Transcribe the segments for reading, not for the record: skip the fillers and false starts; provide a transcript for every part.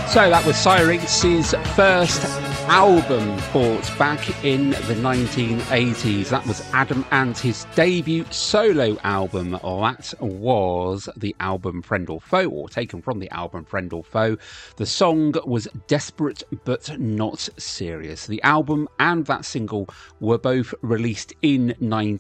So that was Syrinx's first album, bought back in the 1980s. That was Adam Ant, his debut solo album. That was the album Friend or Foe, or taken from the album Friend or Foe. The song was Desperate But Not Serious. The album and that single were both released in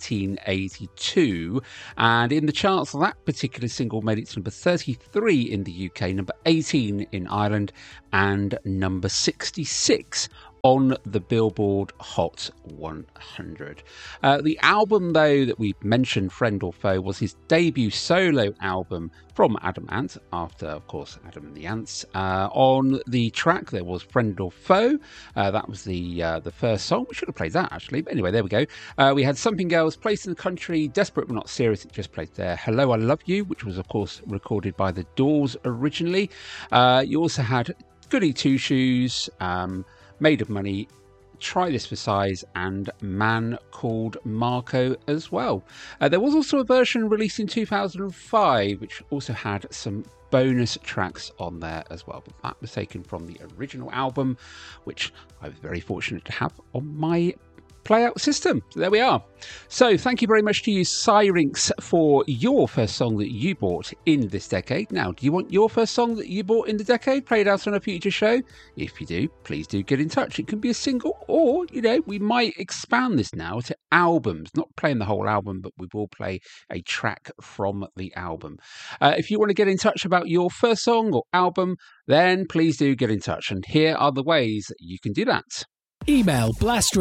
1982, and in the charts that particular single made it to number 33 in the UK, number 18 in Ireland, and number 66 on the Billboard Hot 100. The album, though, that we mentioned, Friend or Foe, was his debut solo album from Adam Ant, after, of course, Adam and the Ants. On the track, there was Friend or Foe. That was the first song. We should have played that, actually. But anyway, there we go. We had Something Else, Placed in the Country, Desperate But Not Serious. It just played there. Hello, I Love You, which was, of course, recorded by The Doors originally. You also had Goody Two Shoes, Made of Money, Try This for Size, and Man Called Marco as well. There was also a version released in 2005, which also had some bonus tracks on there as well. But that was taken from the original album, which I was very fortunate to have on my playout system. So there we are. So thank you very much to you, Syrinx, for your first song that you bought in this decade. Now, do you want your first song that you bought in the decade played out on a future show? If you do, please do get in touch. It can be a single, or, you know, we might expand this now to albums. Not playing the whole album, but we will play a track from the album. If you want to get in touch about your first song or album, then please do get in touch. And here are the ways that you can do that. Email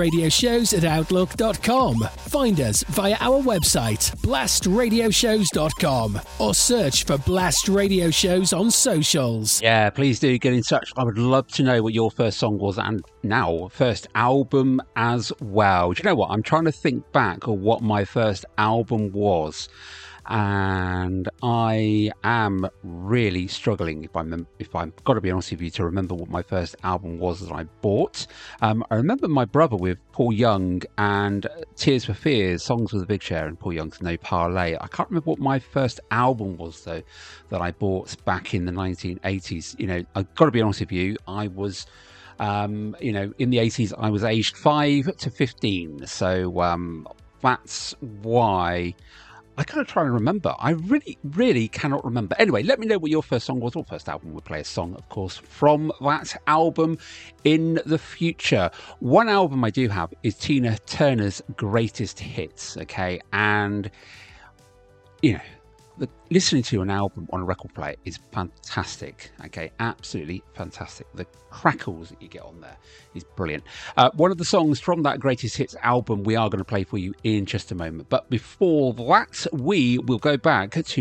blastradioshows@outlook.com. Find us via our website, blastradioshows.com, or search for Blast Radio Shows on socials. Yeah, please do get in touch. I would love to know what your first song was, and now first album as well. Do you know what? I'm trying to think back of what my first album was, and I am really struggling, if I'm got to be honest with you, to remember what my first album was that I bought. I remember my brother with Paul Young and Tears for Fears, Songs with a Big Chair, and Paul Young's No Parlay. I can't remember what my first album was, though, that I bought back in the 1980s. You know, I've got to be honest with you, I was you know, in the 80s, I was aged 5 to 15. So that's why I kind of try to remember. I really cannot remember. Anyway, let me know what your first song was, or first album. We'll play a song, of course, from that album in the future. One album I do have is Tina Turner's Greatest Hits, okay? And, you know, listening to an album on a record player is fantastic, okay? Absolutely fantastic. The crackles that you get on there is brilliant. One of the songs from that Greatest Hits album we are going to play for you in just a moment. But before that, we will go back to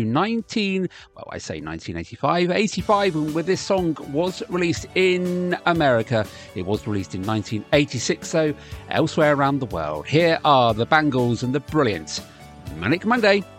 1985, and where this song was released in America. It was released in 1986, though, elsewhere around the world. Here are the Bangles and the brilliant Manic Monday.